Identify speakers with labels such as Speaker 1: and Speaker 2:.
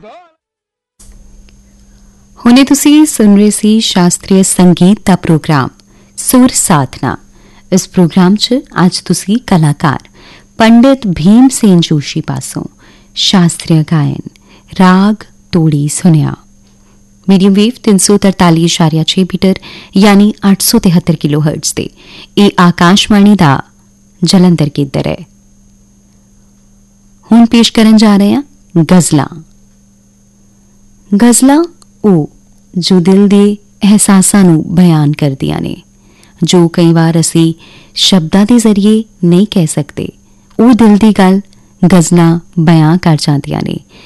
Speaker 1: ਹੁਣੇ ਤੁਸੀਂ ਸੁਣ ਰਹੇ ਸੀ ਸ਼ਾਸਤਰੀ ਸੰਗੀਤ ਦਾ ਪ੍ਰੋਗਰਾਮ ਸੁਰ ਸਾਧਨਾ। ਇਸ ਪ੍ਰੋਗਰਾਮ 'ਚ ਅੱਜ ਤੁਸੀਂ ਕਲਾਕਾਰ ਪੰਡਿਤ ਭੀਮ ਸੈਨ ਜੋਸ਼ੀ ਪਾਸੋਂ ਸ਼ਾਸਤਰੀ ਗਾਇਨ ਰਾਗ ਤੋੜੀ ਸੁਣਿਆ। ਮੀਡੀਅਮ ਵੇਵ 343.6 ਮੀਟਰ ਯਾਨੀ 873 ਕਿਲੋਹਰਟਜ਼ ਤੇ ਇਹ ਆਕਾਸ਼ਵਾਣੀ ਦਾ ਜਲੰਧਰ ਕੇਂਦਰ ਹੈ। ਹੁਣ ਪੇਸ਼ ਕਰਨ ਜਾ ਰਹੇ ਹਾਂ ਗਜ਼ਲਾਂ। ਗਜ਼ਲਾਂ ਉਹ ਜੋ ਦਿਲ ਦੇ ਅਹਿਸਾਸਾਂ ਨੂੰ ਬਿਆਨ ਕਰਦੀਆਂ ਨੇ, ਜੋ ਕਈ ਵਾਰ ਅਸੀਂ ਸ਼ਬਦਾਂ ਦੇ ਜ਼ਰੀਏ ਨਹੀਂ ਕਹਿ ਸਕਦੇ, ਉਹ ਦਿਲ ਦੀ ਗੱਲ ਗਜ਼ਲਾਂ ਬਿਆਨ ਕਰ ਜਾਂਦੀਆਂ ਨੇ।